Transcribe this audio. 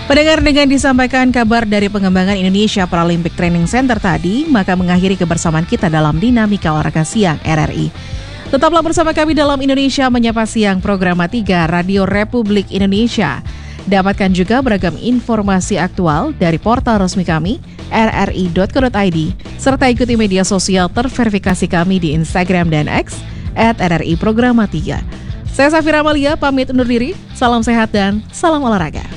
Pendengar, dengan disampaikan kabar dari pengembangan Indonesia Paralympic Training Center tadi, maka mengakhiri kebersamaan kita dalam Dinamika Olahraga Siang RRI. Tetaplah bersama kami dalam Indonesia Menyapa Siang, program 3 Radio Republik Indonesia. Dapatkan juga beragam informasi aktual dari portal resmi kami, rri.co.id, serta ikuti media sosial terverifikasi kami di Instagram dan X, @RRI Programa 3. Saya Safira Amalia, pamit undur diri, salam sehat dan salam olahraga.